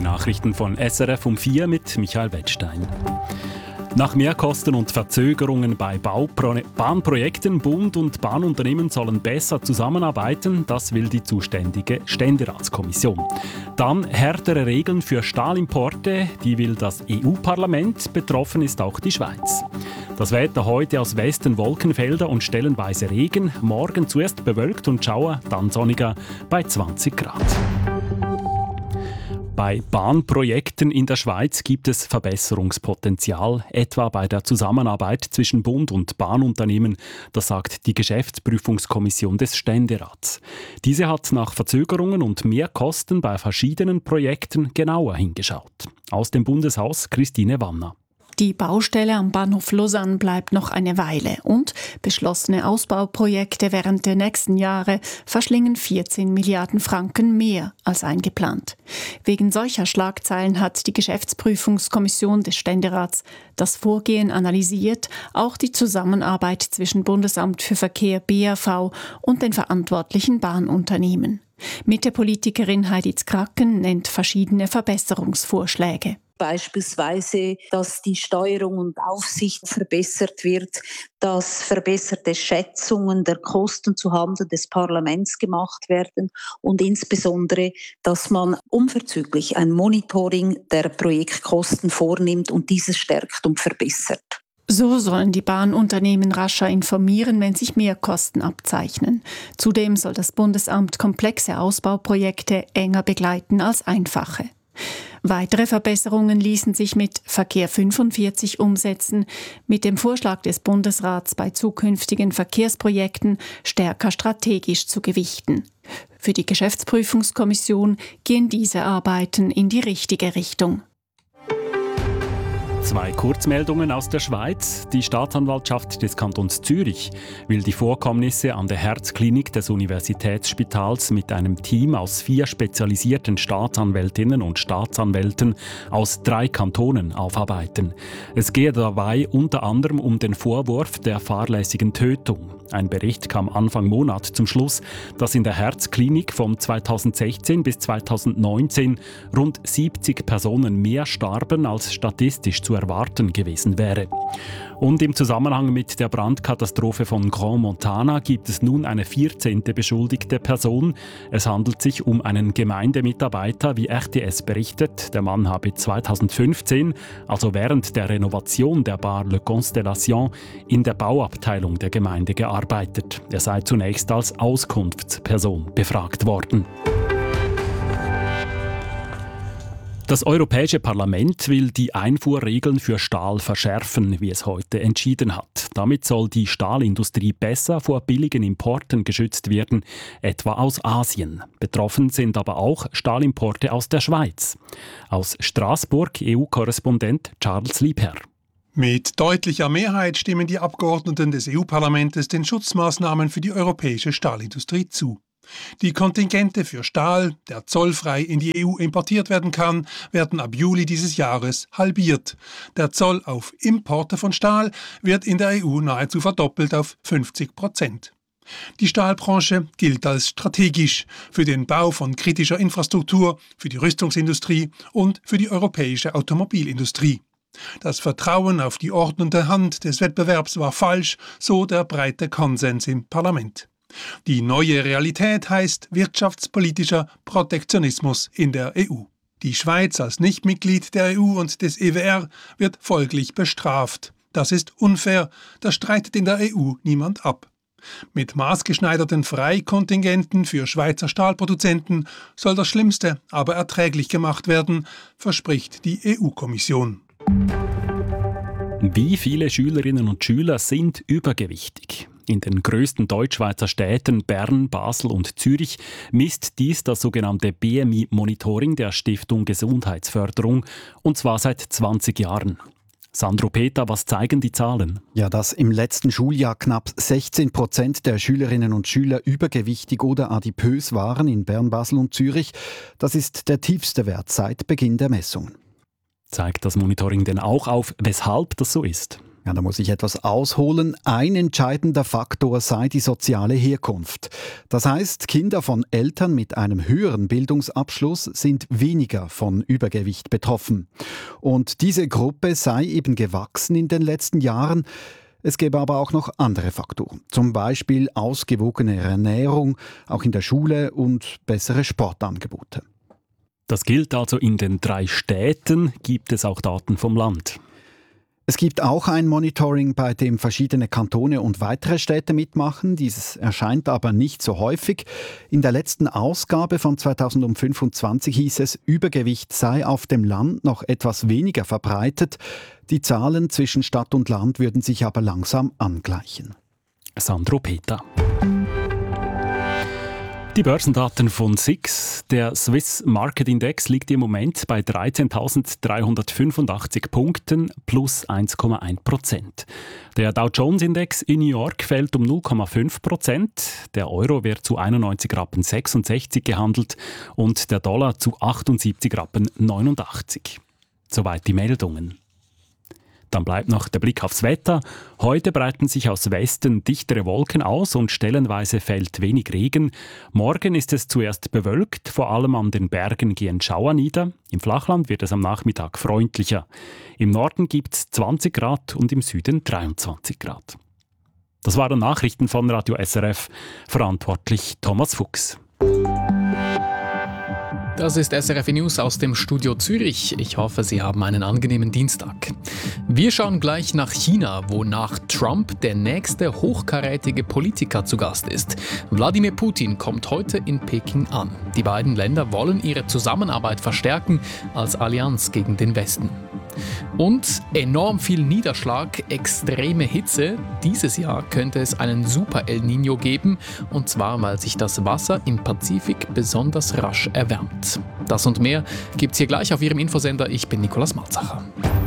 Nachrichten von SRF um 4 mit Michael Wettstein. Nach Mehrkosten und Verzögerungen bei Bahnprojekten, Bund und Bahnunternehmen sollen besser zusammenarbeiten, das will die zuständige Ständeratskommission. Dann härtere Regeln für Stahlimporte, die will das EU-Parlament, betroffen ist auch die Schweiz. Das Wetter heute aus Westen Wolkenfelder und stellenweise Regen, morgen zuerst bewölkt und Schauer, dann sonniger bei 20 Grad. Bei Bahnprojekten in der Schweiz gibt es Verbesserungspotenzial, etwa bei der Zusammenarbeit zwischen Bund und Bahnunternehmen, das sagt die Geschäftsprüfungskommission des Ständerats. Diese hat nach Verzögerungen und Mehrkosten bei verschiedenen Projekten genauer hingeschaut. Aus dem Bundeshaus Christine Wanner. Die Baustelle am Bahnhof Lausanne bleibt noch eine Weile und beschlossene Ausbauprojekte während der nächsten Jahre verschlingen 14 Milliarden Franken mehr als eingeplant. Wegen solcher Schlagzeilen hat die Geschäftsprüfungskommission des Ständerats das Vorgehen analysiert, auch die Zusammenarbeit zwischen Bundesamt für Verkehr BAV und den verantwortlichen Bahnunternehmen. Mitte-Politikerin Heidi Zkracken nennt verschiedene Verbesserungsvorschläge. Beispielsweise, dass die Steuerung und Aufsicht verbessert wird, dass verbesserte Schätzungen der Kosten zuhanden des Parlaments gemacht werden und insbesondere, dass man unverzüglich ein Monitoring der Projektkosten vornimmt und dieses stärkt und verbessert. So sollen die Bahnunternehmen rascher informieren, wenn sich Mehrkosten abzeichnen. Zudem soll das Bundesamt komplexe Ausbauprojekte enger begleiten als einfache. Weitere Verbesserungen ließen sich mit Verkehr 45 umsetzen, mit dem Vorschlag des Bundesrats bei zukünftigen Verkehrsprojekten stärker strategisch zu gewichten. Für die Geschäftsprüfungskommission gehen diese Arbeiten in die richtige Richtung. 2 Kurzmeldungen aus der Schweiz. Die Staatsanwaltschaft des Kantons Zürich will die Vorkommnisse an der Herzklinik des Universitätsspitals mit einem Team aus 4 spezialisierten Staatsanwältinnen und Staatsanwälten aus 3 Kantonen aufarbeiten. Es gehe dabei unter anderem um den Vorwurf der fahrlässigen Tötung. Ein Bericht kam Anfang Monat zum Schluss, dass in der Herzklinik von 2016 bis 2019 rund 70 Personen mehr starben, als statistisch zu erwarten gewesen wäre. Und im Zusammenhang mit der Brandkatastrophe von Grand Montana gibt es nun eine 14. beschuldigte Person. Es handelt sich um einen Gemeindemitarbeiter, wie RTS berichtet. Der Mann habe 2015, also während der Renovation der Bar Le Constellation, in der Bauabteilung der Gemeinde gearbeitet. Er sei zunächst als Auskunftsperson befragt worden. Das Europäische Parlament will die Einfuhrregeln für Stahl verschärfen, wie es heute entschieden hat. Damit soll die Stahlindustrie besser vor billigen Importen geschützt werden, etwa aus Asien. Betroffen sind aber auch Stahlimporte aus der Schweiz. Aus Straßburg EU-Korrespondent Charles Liebherr. Mit deutlicher Mehrheit stimmen die Abgeordneten des EU-Parlaments den Schutzmaßnahmen für die europäische Stahlindustrie zu. Die Kontingente für Stahl, der zollfrei in die EU importiert werden kann, werden ab Juli dieses Jahres halbiert. Der Zoll auf Importe von Stahl wird in der EU nahezu verdoppelt auf 50%. Die Stahlbranche gilt als strategisch für den Bau von kritischer Infrastruktur, für die Rüstungsindustrie und für die europäische Automobilindustrie. Das Vertrauen auf die ordnende Hand des Wettbewerbs war falsch, so der breite Konsens im Parlament. Die neue Realität heißt wirtschaftspolitischer Protektionismus in der EU. Die Schweiz als Nichtmitglied der EU und des EWR wird folglich bestraft. Das ist unfair, das streitet in der EU niemand ab. Mit maßgeschneiderten Freikontingenten für Schweizer Stahlproduzenten soll das Schlimmste aber erträglich gemacht werden, verspricht die EU-Kommission. Wie viele Schülerinnen und Schüler sind übergewichtig? In den grössten Deutschschweizer Städten Bern, Basel und Zürich misst dies das sogenannte BMI-Monitoring der Stiftung Gesundheitsförderung, und zwar seit 20 Jahren. Sandro Peter, was zeigen die Zahlen? Ja, dass im letzten Schuljahr knapp 16% der Schülerinnen und Schüler übergewichtig oder adipös waren in Bern, Basel und Zürich. Das ist der tiefste Wert seit Beginn der Messungen. Zeigt das Monitoring denn auch auf, weshalb das so ist? Ja, da muss ich etwas ausholen. Ein entscheidender Faktor sei die soziale Herkunft. Das heißt, Kinder von Eltern mit einem höheren Bildungsabschluss sind weniger von Übergewicht betroffen. Und diese Gruppe sei eben gewachsen in den letzten Jahren. Es gäbe aber auch noch andere Faktoren, zum Beispiel ausgewogene Ernährung, auch in der Schule und bessere Sportangebote. Das gilt also in den 3 Städten, gibt es auch Daten vom Land. Es gibt auch ein Monitoring, bei dem verschiedene Kantone und weitere Städte mitmachen. Dieses erscheint aber nicht so häufig. In der letzten Ausgabe von 2025 hieß es, Übergewicht sei auf dem Land noch etwas weniger verbreitet. Die Zahlen zwischen Stadt und Land würden sich aber langsam angleichen. Sandro Peter. Die Börsendaten von SIX. Der Swiss Market Index liegt im Moment bei 13.385 Punkten plus 1,1%. Der Dow Jones Index in New York fällt um 0,5%. Der Euro wird zu 91,66 Rappen gehandelt und der Dollar zu 78,89 Rappen. Soweit die Meldungen. Dann bleibt noch der Blick aufs Wetter. Heute breiten sich aus Westen dichtere Wolken aus und stellenweise fällt wenig Regen. Morgen ist es zuerst bewölkt, vor allem an den Bergen gehen Schauer nieder. Im Flachland wird es am Nachmittag freundlicher. Im Norden gibt es 20 Grad und im Süden 23 Grad. Das waren Nachrichten von Radio SRF, verantwortlich Thomas Fuchs. Das ist SRF News aus dem Studio Zürich. Ich hoffe, Sie haben einen angenehmen Dienstag. Wir schauen gleich nach China, wo nach Trump der nächste hochkarätige Politiker zu Gast ist. Wladimir Putin kommt heute in Peking an. Die beiden Länder wollen ihre Zusammenarbeit verstärken als Allianz gegen den Westen. Und enorm viel Niederschlag, extreme Hitze. Dieses Jahr könnte es einen Super El Niño geben, und zwar, weil sich das Wasser im Pazifik besonders rasch erwärmt. Das und mehr gibt's hier gleich auf Ihrem Infosender. Ich bin Nikolaus Malzacher.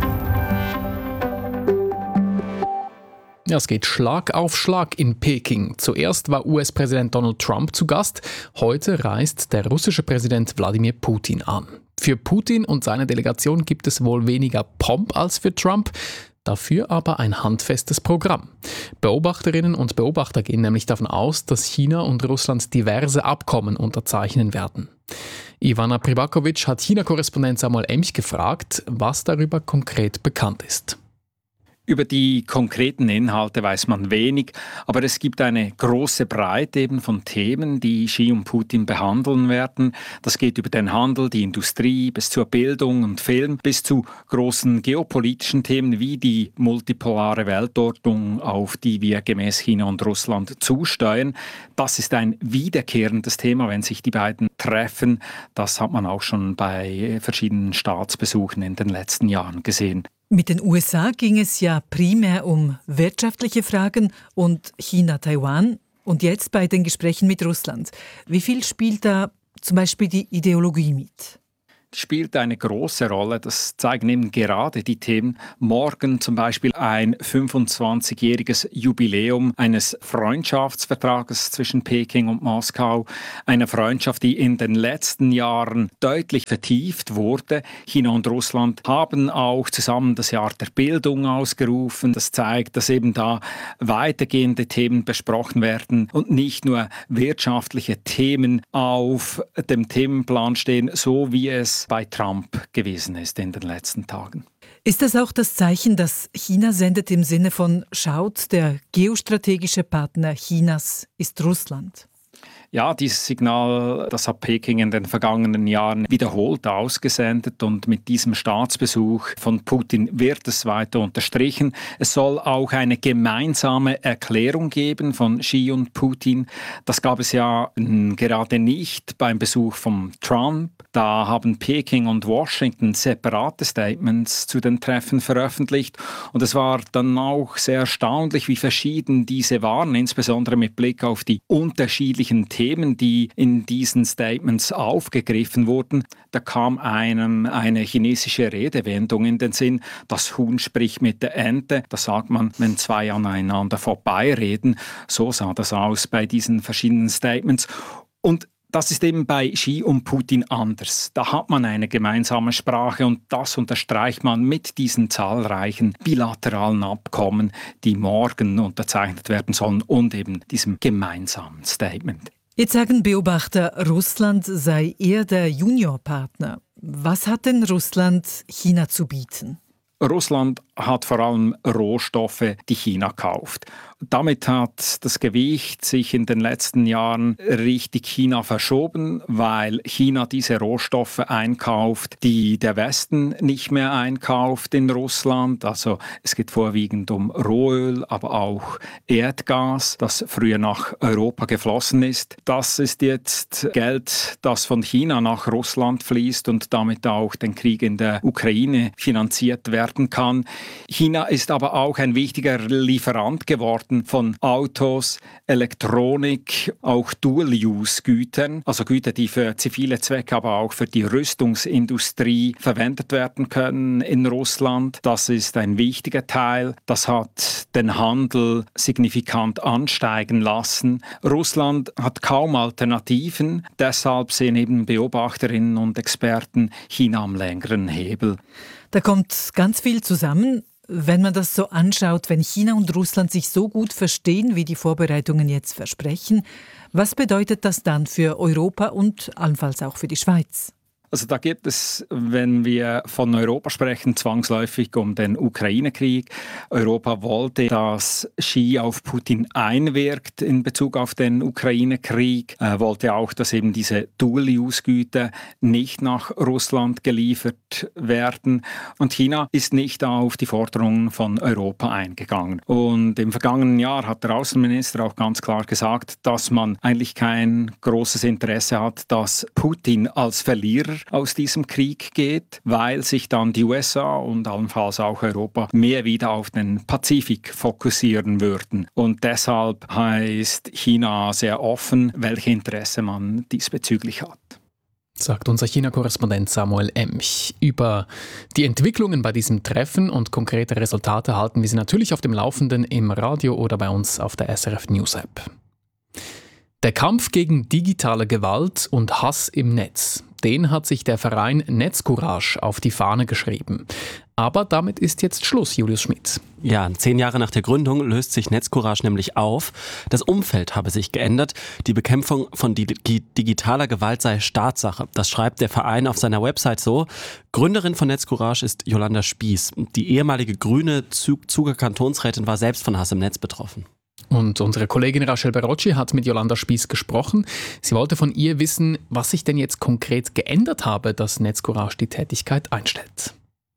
Ja, es geht Schlag auf Schlag in Peking. Zuerst war US-Präsident Donald Trump zu Gast. Heute reist der russische Präsident Wladimir Putin an. Für Putin und seine Delegation gibt es wohl weniger Pomp als für Trump, dafür aber ein handfestes Programm. Beobachterinnen und Beobachter gehen nämlich davon aus, dass China und Russland diverse Abkommen unterzeichnen werden. Ivana Pribakovic hat China-Korrespondent Samuel Emch gefragt, was darüber konkret bekannt ist. Über die konkreten Inhalte weiß man wenig, aber es gibt eine große Breite eben von Themen, die Xi und Putin behandeln werden. Das geht über den Handel, die Industrie, bis zur Bildung und Film, bis zu großen geopolitischen Themen wie die multipolare Weltordnung, auf die wir gemäß China und Russland zusteuern. Das ist ein wiederkehrendes Thema, wenn sich die beiden treffen. Das hat man auch schon bei verschiedenen Staatsbesuchen in den letzten Jahren gesehen. Mit den USA ging es ja primär um wirtschaftliche Fragen und China-Taiwan und jetzt bei den Gesprächen mit Russland. Wie viel spielt da zum Beispiel die Ideologie mit? Spielt eine große Rolle. Das zeigen eben gerade die Themen. Morgen zum Beispiel ein 25-jähriges Jubiläum eines Freundschaftsvertrages zwischen Peking und Moskau. Eine Freundschaft, die in den letzten Jahren deutlich vertieft wurde. China und Russland haben auch zusammen das Jahr der Bildung ausgerufen. Das zeigt, dass eben da weitergehende Themen besprochen werden und nicht nur wirtschaftliche Themen auf dem Themenplan stehen, so wie es bei Trump gewesen ist in den letzten Tagen. Ist das auch das Zeichen, das China sendet im Sinne von schaut, der geostrategische Partner Chinas ist Russland? Ja, dieses Signal, das hat Peking in den vergangenen Jahren wiederholt ausgesendet und mit diesem Staatsbesuch von Putin wird es weiter unterstrichen. Es soll auch eine gemeinsame Erklärung geben von Xi und Putin. Das gab es ja gerade nicht beim Besuch von Trump. Da haben Peking und Washington separate Statements zu den Treffen veröffentlicht und es war dann auch sehr erstaunlich, wie verschieden diese waren, insbesondere mit Blick auf die unterschiedlichen Themen, die in diesen Statements aufgegriffen wurden. Da kam einem eine chinesische Redewendung in den Sinn, das Huhn spricht mit der Ente. Das sagt man, wenn zwei aneinander vorbeireden. So sah das aus bei diesen verschiedenen Statements. Und Das ist eben bei Xi und Putin anders. Da hat man eine gemeinsame Sprache und das unterstreicht man mit diesen zahlreichen bilateralen Abkommen, die morgen unterzeichnet werden sollen und eben diesem gemeinsamen Statement. Jetzt sagen Beobachter, Russland sei eher der Juniorpartner. Was hat denn Russland China zu bieten? Russland hat vor allem Rohstoffe, die China kauft. Damit hat das Gewicht sich in den letzten Jahren Richtung China verschoben, weil China diese Rohstoffe einkauft, die der Westen nicht mehr einkauft in Russland. Also es geht vorwiegend um Rohöl, aber auch Erdgas, das früher nach Europa geflossen ist. Das ist jetzt Geld, das von China nach Russland fließt und damit auch den Krieg in der Ukraine finanziert werden kann. China ist aber auch ein wichtiger Lieferant geworden von Autos, Elektronik, auch Dual-Use-Gütern, also Güter, die für zivile Zwecke, aber auch für die Rüstungsindustrie verwendet werden können in Russland. Das ist ein wichtiger Teil. Das hat den Handel signifikant ansteigen lassen. Russland hat kaum Alternativen. Deshalb sehen eben Beobachterinnen und Experten China am längeren Hebel. Da kommt ganz viel zusammen. Wenn man das so anschaut, wenn China und Russland sich so gut verstehen, wie die Vorbereitungen jetzt versprechen, was bedeutet das dann für Europa und allenfalls auch für die Schweiz? Also da geht es, wenn wir von Europa sprechen, zwangsläufig um den Ukraine-Krieg. Europa wollte, dass Xi auf Putin einwirkt in Bezug auf den Ukraine-Krieg, wollte auch, dass eben diese Dual-Use-Güter nicht nach Russland geliefert werden. Und China ist nicht auf die Forderungen von Europa eingegangen. Und im vergangenen Jahr hat der Außenminister auch ganz klar gesagt, dass man eigentlich kein großes Interesse hat, dass Putin als Verlierer aus diesem Krieg geht, weil sich dann die USA und allenfalls auch Europa mehr wieder auf den Pazifik fokussieren würden. Und deshalb heißt China sehr offen, welche Interesse man diesbezüglich hat. Sagt unser China-Korrespondent Samuel Emch. Über die Entwicklungen bei diesem Treffen und konkrete Resultate halten wir Sie natürlich auf dem Laufenden im Radio oder bei uns auf der SRF News App. Der Kampf gegen digitale Gewalt und Hass im Netz, den hat sich der Verein Netzcourage auf die Fahne geschrieben. Aber damit ist jetzt Schluss, Julius Schmidt. Ja, 10 Jahre nach der Gründung löst sich Netzcourage nämlich auf. Das Umfeld habe sich geändert. Die Bekämpfung von digitaler Gewalt sei Staatssache. Das schreibt der Verein auf seiner Website so. Gründerin von Netzcourage ist Jolanda Spies. Die ehemalige grüne Zuger Kantonsrätin war selbst von Hass im Netz betroffen. Und unsere Kollegin Rachel Berocci hat mit Jolanda Spies gesprochen. Sie wollte von ihr wissen, was sich denn jetzt konkret geändert habe, dass Netzcourage die Tätigkeit einstellt.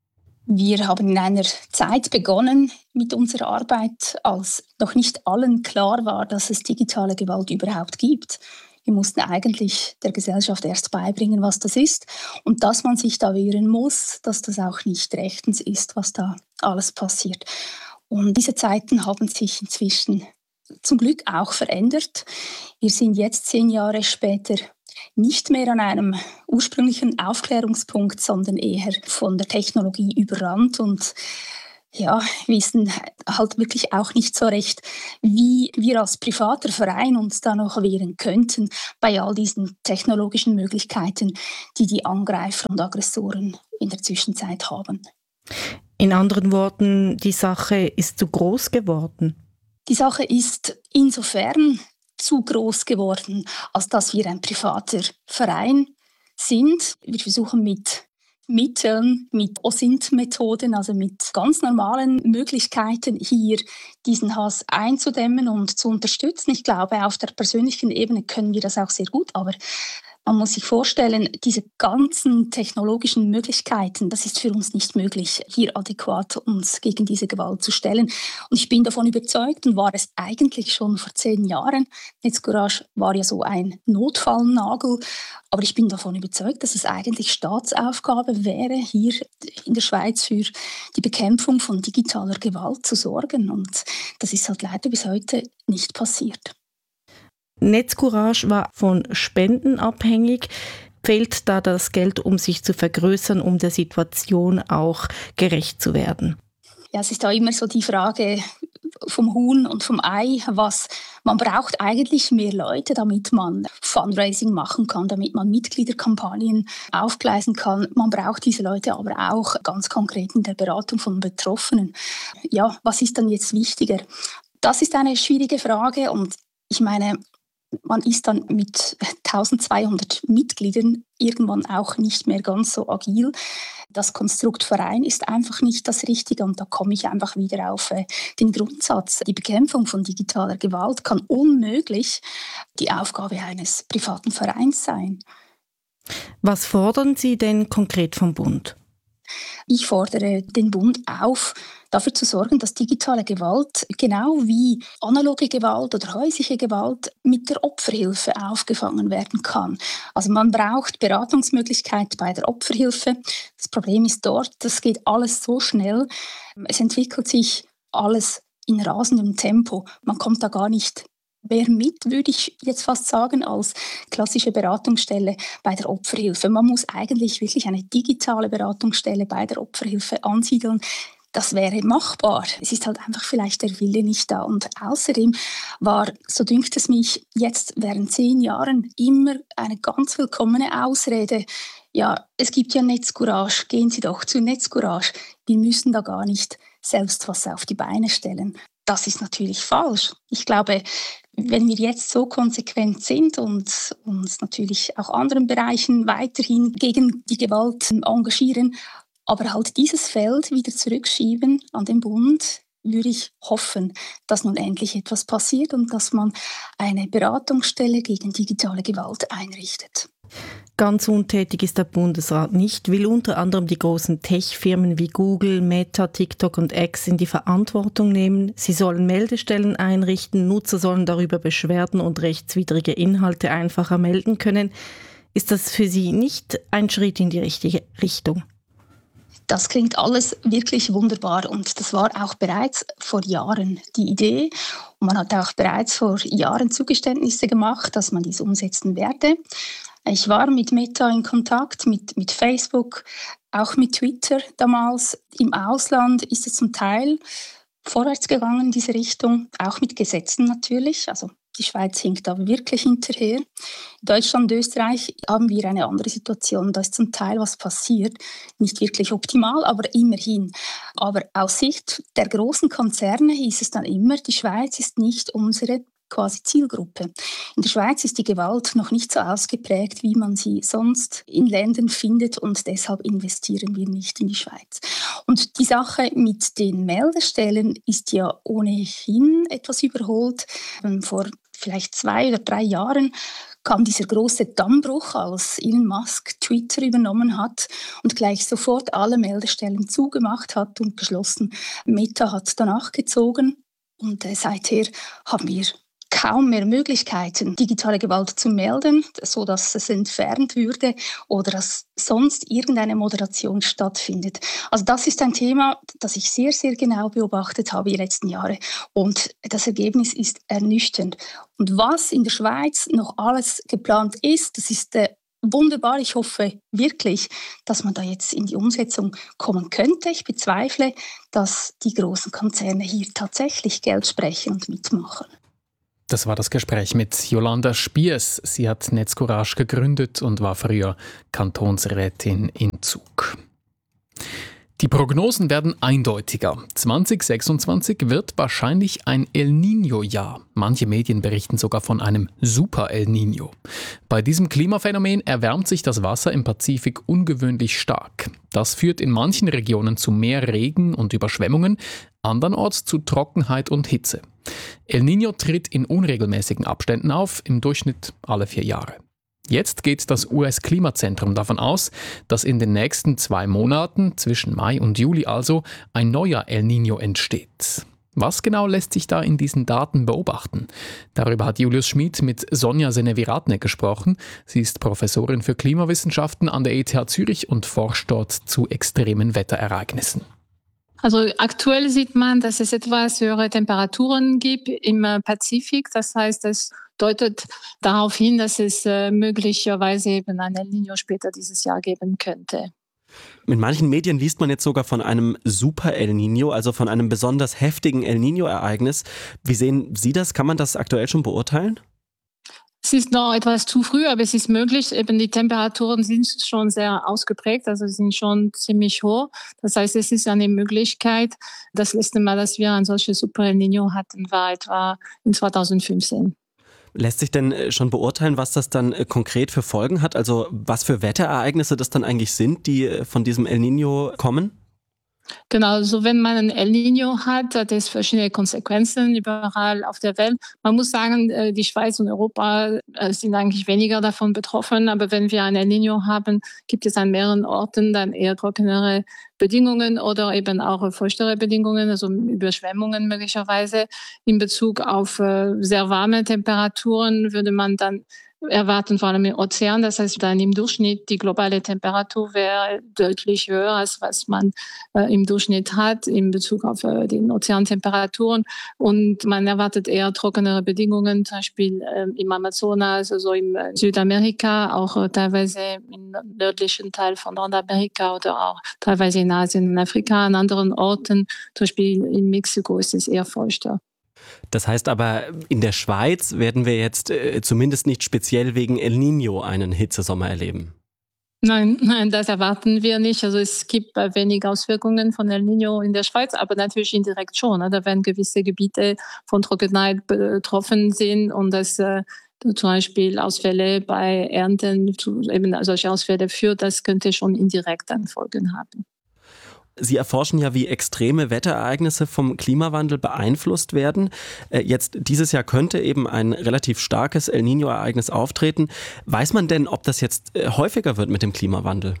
Wir haben in einer Zeit begonnen mit unserer Arbeit, als noch nicht allen klar war, dass es digitale Gewalt überhaupt gibt. Wir mussten eigentlich der Gesellschaft erst beibringen, was das ist und dass man sich da wehren muss, dass das auch nicht rechtens ist, was da alles passiert. Und diese Zeiten haben sich inzwischen zum Glück auch verändert. Wir sind jetzt 10 Jahre später nicht mehr an einem ursprünglichen Aufklärungspunkt, sondern eher von der Technologie überrannt und ja, wissen halt wirklich auch nicht so recht, wie wir als privater Verein uns da noch wehren könnten bei all diesen technologischen Möglichkeiten, die die Angreifer und Aggressoren in der Zwischenzeit haben. In anderen Worten, die Sache ist zu groß geworden. Die Sache ist insofern zu groß geworden, als dass wir ein privater Verein sind. Wir versuchen mit Mitteln, mit OSINT-Methoden, also mit ganz normalen Möglichkeiten hier diesen Hass einzudämmen und zu unterstützen. Ich glaube, auf der persönlichen Ebene können wir das auch sehr gut, aber man muss sich vorstellen, diese ganzen technologischen Möglichkeiten, das ist für uns nicht möglich, hier adäquat uns gegen diese Gewalt zu stellen. Und ich bin davon überzeugt und war es eigentlich schon vor 10 Jahren. Netzcourage war ja so ein Notfallnagel. Aber ich bin davon überzeugt, dass es eigentlich Staatsaufgabe wäre, hier in der Schweiz für die Bekämpfung von digitaler Gewalt zu sorgen. Und das ist halt leider bis heute nicht passiert. Netzcourage war von Spenden abhängig. Fehlt da das Geld, um sich zu vergrößern, um der Situation auch gerecht zu werden? Ja, es ist da immer so die Frage vom Huhn und vom Ei, man braucht eigentlich mehr Leute, damit man Fundraising machen kann, damit man Mitgliederkampagnen aufgleisen kann. Man braucht diese Leute aber auch ganz konkret in der Beratung von Betroffenen. Ja, was ist dann jetzt wichtiger? Das ist eine schwierige Frage und ich meine, man ist dann mit 1200 Mitgliedern irgendwann auch nicht mehr ganz so agil. Das Konstrukt Verein ist einfach nicht das Richtige und da komme ich einfach wieder auf den Grundsatz. Die Bekämpfung von digitaler Gewalt kann unmöglich die Aufgabe eines privaten Vereins sein. Was fordern Sie denn konkret vom Bund? Ich fordere den Bund auf, dafür zu sorgen, dass digitale Gewalt, genau wie analoge Gewalt oder häusliche Gewalt, mit der Opferhilfe aufgefangen werden kann. Also man braucht Beratungsmöglichkeit bei der Opferhilfe. Das Problem ist dort, das geht alles so schnell. Es entwickelt sich alles in rasendem Tempo. Man kommt da gar nicht mehr mit, würde ich jetzt fast sagen, als klassische Beratungsstelle bei der Opferhilfe. Man muss eigentlich wirklich eine digitale Beratungsstelle bei der Opferhilfe ansiedeln. Das wäre machbar. Es ist halt einfach vielleicht der Wille nicht da. Und außerdem war, so dünkt es mich, jetzt während 10 Jahren immer eine ganz willkommene Ausrede. Ja, es gibt ja Netzcourage, gehen Sie doch zu Netzcourage. Wir müssen da gar nicht selbst was auf die Beine stellen. Das ist natürlich falsch. Ich glaube, wenn wir jetzt so konsequent sind und uns natürlich auch anderen Bereichen weiterhin gegen die Gewalt engagieren, aber halt dieses Feld wieder zurückschieben an den Bund, würde ich hoffen, dass nun endlich etwas passiert und dass man eine Beratungsstelle gegen digitale Gewalt einrichtet. Ganz untätig ist der Bundesrat nicht, will unter anderem die großen Tech-Firmen wie Google, Meta, TikTok und X in die Verantwortung nehmen. Sie sollen Meldestellen einrichten, Nutzer sollen darüber Beschwerden und rechtswidrige Inhalte einfacher melden können. Ist das für Sie nicht ein Schritt in die richtige Richtung? Das klingt alles wirklich wunderbar und das war auch bereits vor Jahren die Idee. Und man hat auch bereits vor Jahren Zugeständnisse gemacht, dass man dies umsetzen werde. Ich war mit Meta in Kontakt, mit Facebook, auch mit Twitter damals. Im Ausland ist es zum Teil vorwärts gegangen in diese Richtung, auch mit Gesetzen natürlich. Also die Schweiz hinkt da wirklich hinterher. In Deutschland und Österreich haben wir eine andere Situation. Da ist zum Teil was passiert. Nicht wirklich optimal, aber immerhin. Aber aus Sicht der großen Konzerne hieß es dann immer, die Schweiz ist nicht unsere quasi Zielgruppe. In der Schweiz ist die Gewalt noch nicht so ausgeprägt, wie man sie sonst in Ländern findet und deshalb investieren wir nicht in die Schweiz. Und die Sache mit den Meldestellen ist ja ohnehin etwas überholt. Vor vielleicht 2 oder 3 Jahren kam dieser große Dammbruch, als Elon Musk Twitter übernommen hat und gleich sofort alle Meldestellen zugemacht hat und beschlossen, Meta hat danach gezogen. Und seither haben wir kaum mehr Möglichkeiten, digitale Gewalt zu melden, sodass es entfernt würde oder dass sonst irgendeine Moderation stattfindet. Also das ist ein Thema, das ich sehr, sehr genau beobachtet habe die letzten Jahre und das Ergebnis ist ernüchternd. Und was in der Schweiz noch alles geplant ist, das ist wunderbar. Ich hoffe wirklich, dass man da jetzt in die Umsetzung kommen könnte. Ich bezweifle, dass die großen Konzerne hier tatsächlich Geld sprechen und mitmachen. Das war das Gespräch mit Jolanda Spiers. Sie hat Netzcourage gegründet und war früher Kantonsrätin in Zug. Die Prognosen werden eindeutiger. 2026 wird wahrscheinlich ein El Niño-Jahr. Manche Medien berichten sogar von einem Super El Niño. Bei diesem Klimaphänomen erwärmt sich das Wasser im Pazifik ungewöhnlich stark. Das führt in manchen Regionen zu mehr Regen und Überschwemmungen, andernorts zu Trockenheit und Hitze. El Niño tritt in unregelmäßigen Abständen auf, im Durchschnitt alle 4 Jahre. Jetzt geht das US-Klimazentrum davon aus, dass in den nächsten 2 Monaten, zwischen Mai und Juli also, ein neuer El Niño entsteht. Was genau lässt sich da in diesen Daten beobachten? Darüber hat Julius Schmid mit Sonja Seneviratne gesprochen. Sie ist Professorin für Klimawissenschaften an der ETH Zürich und forscht dort zu extremen Wetterereignissen. Also aktuell sieht man, dass es etwas höhere Temperaturen gibt im Pazifik. Das heißt, es deutet darauf hin, dass es möglicherweise eben ein El Niño später dieses Jahr geben könnte. In manchen Medien liest man jetzt sogar von einem Super El Niño, also von einem besonders heftigen El Niño-Ereignis. Wie sehen Sie das? Kann man das aktuell schon beurteilen? Es ist noch etwas zu früh, aber es ist möglich. Eben die Temperaturen sind schon sehr ausgeprägt, also sind schon ziemlich hoch. Das heißt, es ist eine Möglichkeit. Das letzte Mal, dass wir ein solches Super El Niño hatten, war etwa in 2015. Lässt sich denn schon beurteilen, was das dann konkret für Folgen hat? Also was für Wetterereignisse das dann eigentlich sind, die von diesem El Niño kommen? Genau, also wenn man ein El Niño hat es verschiedene Konsequenzen überall auf der Welt. Man muss sagen, die Schweiz und Europa sind eigentlich weniger davon betroffen. Aber wenn wir ein El Niño haben, gibt es an mehreren Orten dann eher trockenere Bedingungen oder eben auch feuchtere Bedingungen, also Überschwemmungen möglicherweise. In Bezug auf sehr warme Temperaturen würde man dann erwarten, vor allem im Ozean. Das heißt, dann im Durchschnitt die globale Temperatur wäre deutlich höher, als was man im Durchschnitt hat in Bezug auf den Ozeantemperaturen. Und man erwartet eher trockenere Bedingungen, zum Beispiel im Amazonas, also in Südamerika, auch teilweise im nördlichen Teil von Nordamerika oder auch teilweise in Asien und Afrika. An anderen Orten, zum Beispiel in Mexiko, ist es eher feuchter. Das heißt aber, in der Schweiz werden wir jetzt zumindest nicht speziell wegen El Niño einen Hitzesommer erleben. Nein, das erwarten wir nicht. Also es gibt wenig Auswirkungen von El Niño in der Schweiz, aber natürlich indirekt schon. Da werden gewisse Gebiete von Trockenheit betroffen sind und das zum Beispiel Ausfälle bei Ernten zu eben solche Ausfälle führt, das könnte schon indirekt dann Folgen haben. Sie erforschen ja, wie extreme Wetterereignisse vom Klimawandel beeinflusst werden. Jetzt dieses Jahr könnte eben ein relativ starkes El Niño-Ereignis auftreten. Weiß man denn, ob das jetzt häufiger wird mit dem Klimawandel?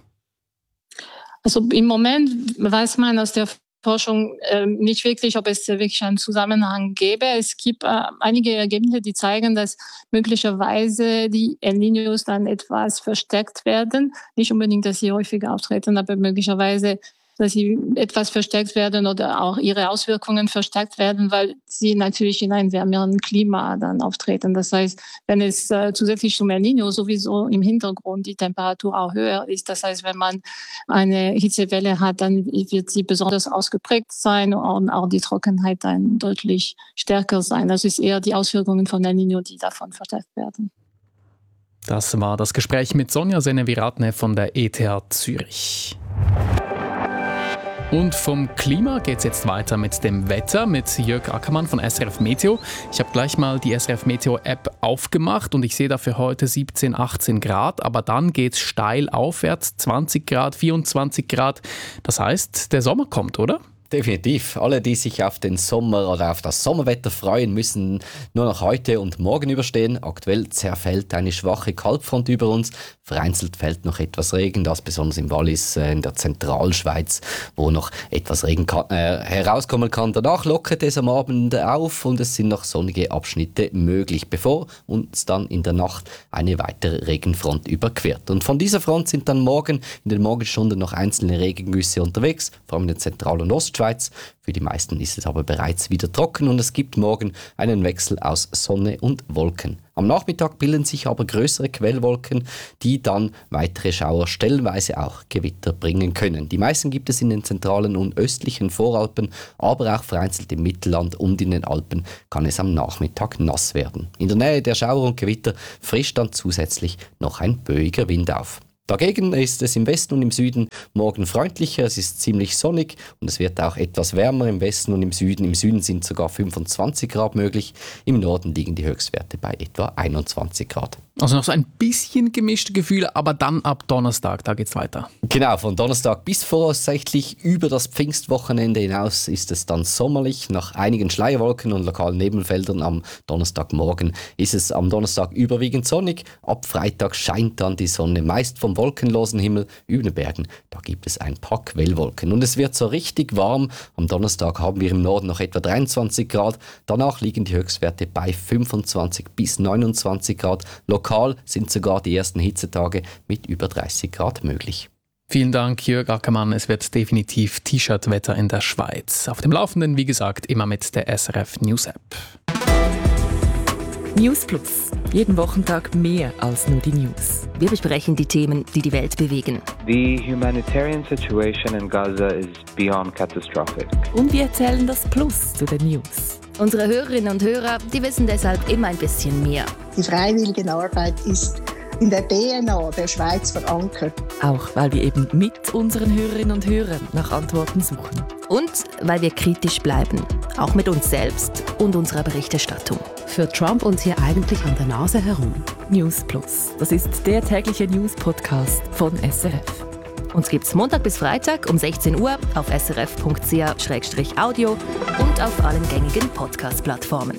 Also im Moment weiß man aus der Forschung nicht wirklich, ob es wirklich einen Zusammenhang gäbe. Es gibt einige Ergebnisse, die zeigen, dass möglicherweise die El Niños dann etwas verstärkt werden. Nicht unbedingt, dass sie häufiger auftreten, aber möglicherweise dass sie etwas verstärkt werden oder auch ihre Auswirkungen verstärkt werden, weil sie natürlich in einem wärmeren Klima dann auftreten. Das heißt, wenn es zusätzlich zum El Niño sowieso im Hintergrund die Temperatur auch höher ist, das heißt, wenn man eine Hitzewelle hat, dann wird sie besonders ausgeprägt sein und auch die Trockenheit dann deutlich stärker sein. Das ist eher die Auswirkungen von El Niño, die davon verstärkt werden. Das war das Gespräch mit Sonja Seneviratne von der ETH Zürich. Und vom Klima geht es jetzt weiter mit dem Wetter, mit Jörg Ackermann von SRF Meteo. Ich habe gleich mal die SRF Meteo App aufgemacht und ich sehe da für heute 17, 18 Grad, aber dann geht es steil aufwärts, 20 Grad, 24 Grad. Das heißt, der Sommer kommt, oder? Definitiv. Alle, die sich auf den Sommer oder auf das Sommerwetter freuen, müssen nur noch heute und morgen überstehen. Aktuell zerfällt eine schwache Kaltfront über uns. Vereinzelt fällt noch etwas Regen, das besonders im Wallis in der Zentralschweiz, wo noch etwas Regen herauskommen kann. Danach lockert es am Abend auf und es sind noch sonnige Abschnitte möglich, bevor uns dann in der Nacht eine weitere Regenfront überquert. Und von dieser Front sind dann morgen in den Morgenstunden noch einzelne Regengüsse unterwegs, vor allem in der Zentral- und Ostschweiz. Für die meisten ist es aber bereits wieder trocken und es gibt morgen einen Wechsel aus Sonne und Wolken. Am Nachmittag bilden sich aber größere Quellwolken, die dann weitere Schauer, stellenweise auch Gewitter bringen können. Die meisten gibt es in den zentralen und östlichen Voralpen, aber auch vereinzelt im Mittelland und in den Alpen kann es am Nachmittag nass werden. In der Nähe der Schauer und Gewitter frischt dann zusätzlich noch ein böiger Wind auf. Dagegen ist es im Westen und im Süden morgen freundlicher, es ist ziemlich sonnig und es wird auch etwas wärmer im Westen und im Süden. Im Süden sind sogar 25 Grad möglich, im Norden liegen die Höchstwerte bei etwa 21 Grad. Also noch so ein bisschen gemischte Gefühle, aber dann ab Donnerstag, da geht's weiter. Genau, von Donnerstag bis voraussichtlich über das Pfingstwochenende hinaus ist es dann sommerlich. Nach einigen Schleierwolken und lokalen Nebelfeldern am Donnerstagmorgen ist es am Donnerstag überwiegend sonnig. Ab Freitag scheint dann die Sonne meist vom wolkenlosen Himmel über den Bergen. Da gibt es ein paar Quellwolken und es wird so richtig warm. Am Donnerstag haben wir im Norden noch etwa 23 Grad. Danach liegen die Höchstwerte bei 25 bis 29 Grad. Lokal sind sogar die ersten Hitzetage mit über 30 Grad möglich. Vielen Dank, Jörg Ackermann. Es wird definitiv T-Shirt-Wetter in der Schweiz. Auf dem Laufenden, wie gesagt, immer mit der SRF News App. News Plus. Jeden Wochentag mehr als nur die News. Wir besprechen die Themen, die die Welt bewegen. The humanitarian situation in Gaza is beyond catastrophic. Und wir erzählen das Plus zu den News. Unsere Hörerinnen und Hörer, die wissen deshalb immer ein bisschen mehr. Die Freiwilligenarbeit ist in der DNA der Schweiz verankert. Auch weil wir eben mit unseren Hörerinnen und Hörern nach Antworten suchen. Und weil wir kritisch bleiben. Auch mit uns selbst und unserer Berichterstattung. Führt Trump uns hier eigentlich an der Nase herum? News Plus. Das ist der tägliche News-Podcast von SRF. Uns gibt's Montag bis Freitag um 16 Uhr auf srf.ch/audio und auf allen gängigen Podcast-Plattformen.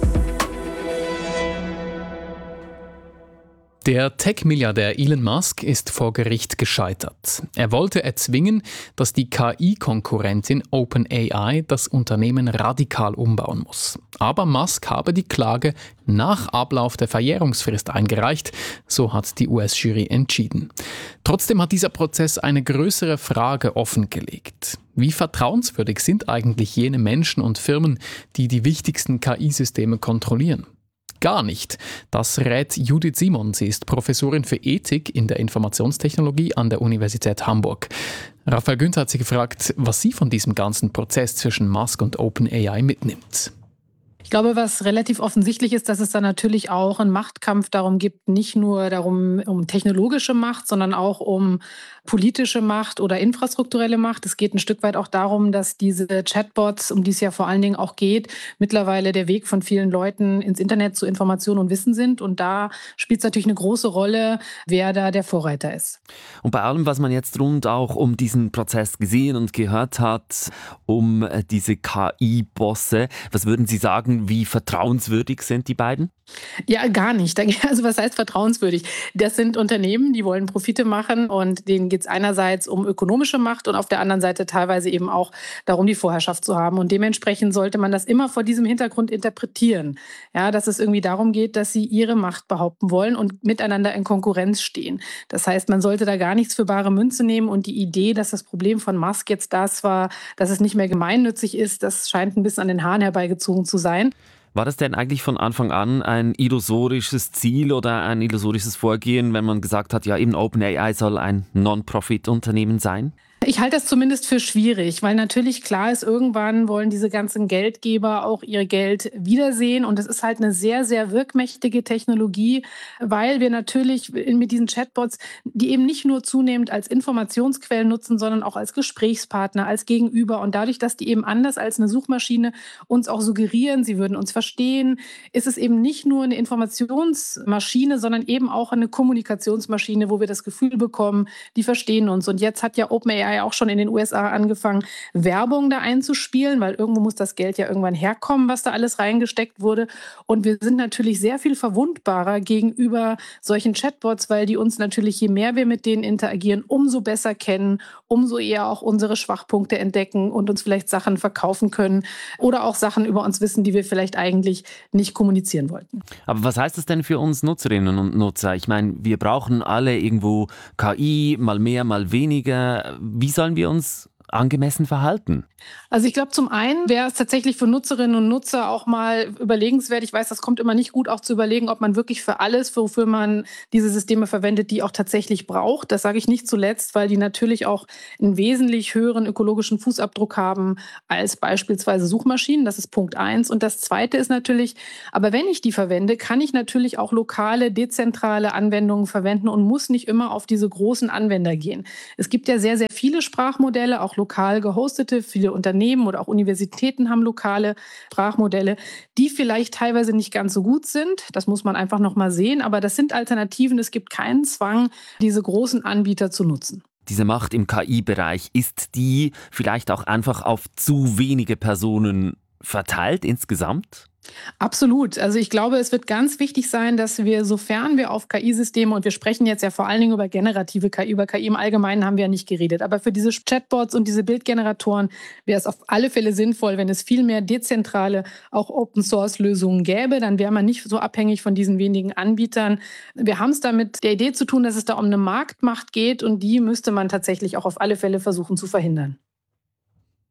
Der Tech-Milliardär Elon Musk ist vor Gericht gescheitert. Er wollte erzwingen, dass die KI-Konkurrentin OpenAI das Unternehmen radikal umbauen muss. Aber Musk habe die Klage nach Ablauf der Verjährungsfrist eingereicht, so hat die US-Jury entschieden. Trotzdem hat dieser Prozess eine größere Frage offengelegt. Wie vertrauenswürdig sind eigentlich jene Menschen und Firmen, die die wichtigsten KI-Systeme kontrollieren? Gar nicht. Das rät Judith Simon. Sie ist Professorin für Ethik in der Informationstechnologie an der Universität Hamburg. Raphael Günther hat sie gefragt, was sie von diesem ganzen Prozess zwischen Musk und OpenAI mitnimmt. Ich glaube, was relativ offensichtlich ist, dass es da natürlich auch einen Machtkampf darum gibt, nicht nur um technologische Macht, sondern auch um politische Macht oder infrastrukturelle Macht. Es geht ein Stück weit auch darum, dass diese Chatbots, um die es ja vor allen Dingen auch geht, mittlerweile der Weg von vielen Leuten ins Internet zu Information und Wissen sind. Und da spielt es natürlich eine große Rolle, wer da der Vorreiter ist. Und bei allem, was man jetzt rund auch um diesen Prozess gesehen und gehört hat, um diese KI-Bosse, was würden Sie sagen, wie vertrauenswürdig sind die beiden? Ja, gar nicht. Also was heißt vertrauenswürdig? Das sind Unternehmen, die wollen Profite machen und denen geht es einerseits um ökonomische Macht und auf der anderen Seite teilweise eben auch darum, die Vorherrschaft zu haben. Und dementsprechend sollte man das immer vor diesem Hintergrund interpretieren. Ja, dass es irgendwie darum geht, dass sie ihre Macht behaupten wollen und miteinander in Konkurrenz stehen. Das heißt, man sollte da gar nichts für bare Münze nehmen und die Idee, dass das Problem von Musk jetzt das war, dass es nicht mehr gemeinnützig ist, das scheint ein bisschen an den Haaren herbeigezogen zu sein. War das denn eigentlich von Anfang an ein illusorisches Ziel oder ein illusorisches Vorgehen, wenn man gesagt hat, ja eben OpenAI soll ein Non-Profit-Unternehmen sein? Ich halte das zumindest für schwierig, weil natürlich klar ist, irgendwann wollen diese ganzen Geldgeber auch ihr Geld wiedersehen. Und es ist halt eine sehr, sehr wirkmächtige Technologie, weil wir natürlich mit diesen Chatbots, die eben nicht nur zunehmend als Informationsquellen nutzen, sondern auch als Gesprächspartner, als Gegenüber. Und dadurch, dass die eben anders als eine Suchmaschine uns auch suggerieren, sie würden uns verstehen, ist es eben nicht nur eine Informationsmaschine, sondern eben auch eine Kommunikationsmaschine, wo wir das Gefühl bekommen, die verstehen uns. Und jetzt hat ja OpenAI auch schon in den USA angefangen, Werbung da einzuspielen, weil irgendwo muss das Geld ja irgendwann herkommen, was da alles reingesteckt wurde. Und wir sind natürlich sehr viel verwundbarer gegenüber solchen Chatbots, weil die uns natürlich, je mehr wir mit denen interagieren, umso besser kennen, umso eher auch unsere Schwachpunkte entdecken und uns vielleicht Sachen verkaufen können oder auch Sachen über uns wissen, die wir vielleicht eigentlich nicht kommunizieren wollten. Aber was heißt das denn für uns Nutzerinnen und Nutzer? Ich meine, wir brauchen alle irgendwo KI, mal mehr, mal weniger. Wie sollen wir uns angemessen verhalten? Also ich glaube, zum einen wäre es tatsächlich für Nutzerinnen und Nutzer auch mal überlegenswert. Ich weiß, das kommt immer nicht gut, auch zu überlegen, ob man wirklich für alles, wofür man diese Systeme verwendet, die auch tatsächlich braucht. Das sage ich nicht zuletzt, weil die natürlich auch einen wesentlich höheren ökologischen Fußabdruck haben als beispielsweise Suchmaschinen. Das ist Punkt 1. Und das Zweite ist natürlich, aber wenn ich die verwende, kann ich natürlich auch lokale, dezentrale Anwendungen verwenden und muss nicht immer auf diese großen Anwender gehen. Es gibt ja sehr, sehr viele Sprachmodelle, auch lokal gehostete. Viele Unternehmen oder auch Universitäten haben lokale Sprachmodelle, die vielleicht teilweise nicht ganz so gut sind. Das muss man einfach noch mal sehen. Aber das sind Alternativen. Es gibt keinen Zwang, diese großen Anbieter zu nutzen. Diese Macht im KI-Bereich, ist die vielleicht auch einfach auf zu wenige Personen verteilt insgesamt? Absolut. Also ich glaube, es wird ganz wichtig sein, dass wir, sofern wir auf KI-Systeme, und wir sprechen jetzt ja vor allen Dingen über generative KI, über KI im Allgemeinen haben wir ja nicht geredet, aber für diese Chatbots und diese Bildgeneratoren wäre es auf alle Fälle sinnvoll, wenn es viel mehr dezentrale, auch Open-Source-Lösungen gäbe, dann wäre man nicht so abhängig von diesen wenigen Anbietern. Wir haben es da mit der Idee zu tun, dass es da um eine Marktmacht geht und die müsste man tatsächlich auch auf alle Fälle versuchen zu verhindern.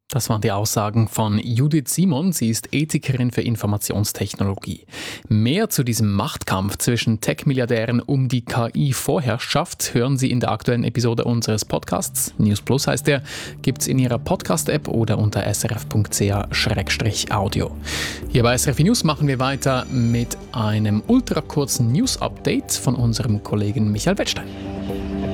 Das waren die Aussagen von Judith Simon. Sie ist Ethikerin für Informationstechnologie. Mehr zu diesem Machtkampf zwischen Tech-Milliardären um die KI-Vorherrschaft hören Sie in der aktuellen Episode unseres Podcasts. News Plus heißt der. Gibt's in Ihrer Podcast-App oder unter srf.ch/audio. Hier bei SRF News machen wir weiter mit einem ultrakurzen News-Update von unserem Kollegen Michael Wettstein.